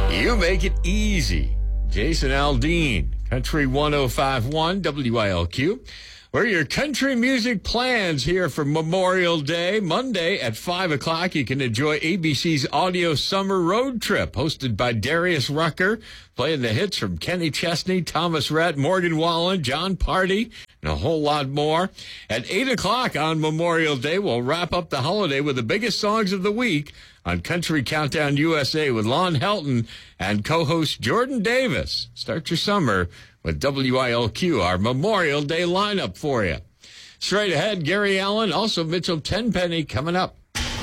You make it easy. Jason Aldean, Country 105.1 WILQ. Where your country music plans here for Memorial Day. Monday at 5 o'clock, you can enjoy ABC's Audio Summer Road Trip, hosted by Darius Rucker, playing the hits from Kenny Chesney, Thomas Rhett, Morgan Wallen, John Party, and a whole lot more. At 8 o'clock on Memorial Day, we'll wrap up the holiday with the biggest songs of the week on Country Countdown USA with Lon Helton and co-host Jordan Davis. Start your summer with WILQ, our Memorial Day lineup for you. Straight ahead, Gary Allen, also Mitchell Tenpenny coming up.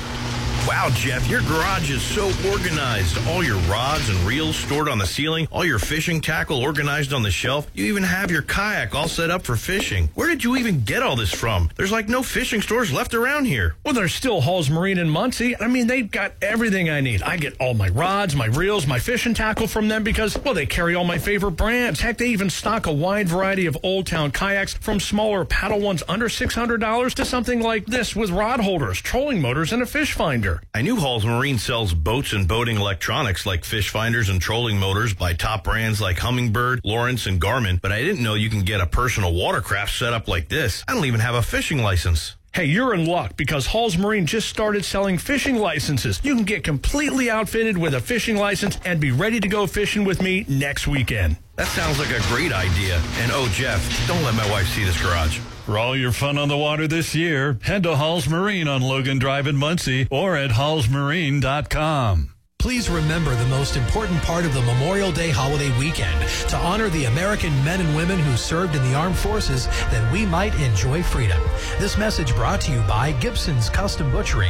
Wow, Jeff, your garage is so organized. All your rods and reels stored on the ceiling, all your fishing tackle organized on the shelf. You even have your kayak all set up for fishing. Where did you even get all this from? There's like no fishing stores left around here. Well, there's still Hall's Marine in Muncie. I mean, they've got everything I need. I get all my rods, my reels, my fishing tackle from them because, well, they carry all my favorite brands. Heck, they even stock a wide variety of Old Town kayaks from smaller paddle ones under $600 to something like this with rod holders, trolling motors, and a fish finder. I knew Hall's Marine sells boats and boating electronics like fish finders and trolling motors by top brands like Humminbird, Lawrence, and Garmin, but I didn't know you can get a personal watercraft set up like this. I don't even have a fishing license. Hey, you're in luck because Hall's Marine just started selling fishing licenses. You can get completely outfitted with a fishing license and be ready to go fishing with me next weekend. That sounds like a great idea. And oh, Jeff, don't let my wife see this garage. For all your fun on the water this year, head to Hall's Marine on Logan Drive in Muncie or at hallsmarine.com. Please remember the most important part of the Memorial Day holiday weekend, to honor the American men and women who served in the armed forces that we might enjoy freedom. This message brought to you by Gibson's Custom Butchering,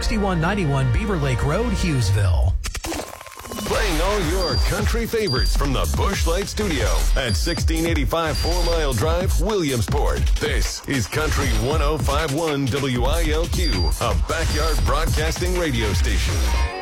6191 Beaver Lake Road, Hughesville. Playing all your country favorites from the Busch Light Studio at 1685 4 Mile Drive, Williamsport. This is Country 105.1 WILQ, a backyard broadcasting radio station.